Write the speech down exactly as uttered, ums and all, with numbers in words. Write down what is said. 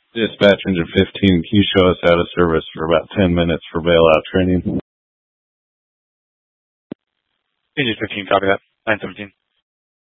Dispatch Engine fifteen, can you show us out of service for about ten minutes for bailout training? Engine fifteen, copy that. nine seventeen.